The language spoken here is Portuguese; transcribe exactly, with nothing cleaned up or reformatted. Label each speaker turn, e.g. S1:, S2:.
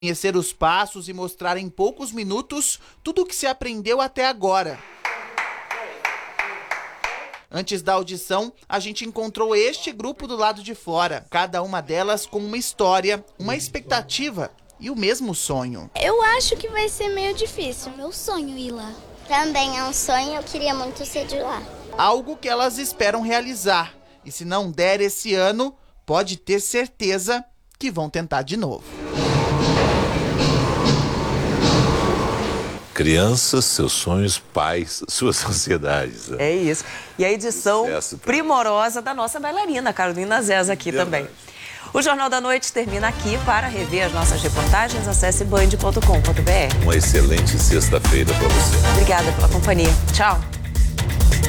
S1: Conhecer os passos e mostrar em poucos minutos tudo o que se aprendeu até agora. Antes da audição, a gente encontrou este grupo do lado de fora, cada uma delas com uma história, uma expectativa e o mesmo sonho.
S2: Eu acho que vai ser meio difícil.
S3: Meu sonho ir lá.
S4: Também é um sonho, eu queria muito ser de lá.
S1: Algo que elas esperam realizar. E se não der esse ano, pode ter certeza que vão tentar de novo.
S5: Crianças, seus sonhos, pais, suas ansiedades.
S6: É isso. E a edição primorosa da nossa bailarina, Carolina Zeza, aqui Verdade. também. O Jornal da Noite termina aqui. Para rever as nossas reportagens, acesse band ponto com ponto br.
S5: Uma excelente sexta-feira para você.
S6: Obrigada pela companhia. Tchau.